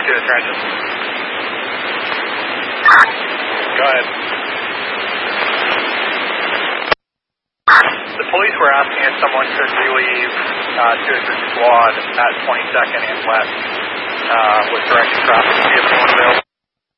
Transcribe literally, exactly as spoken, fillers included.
to the trenches. Go ahead. The police were asking if someone could relieve uh, two of the squad at twenty-second and West uh, with directed traffic. Do you have anyone available?